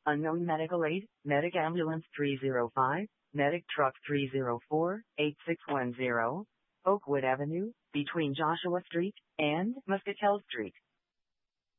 Unknown medical aid, Medic Ambulance 305, Medic Truck 304, 8610, Oakwood Avenue, between Joshua Street and Muscatel Street.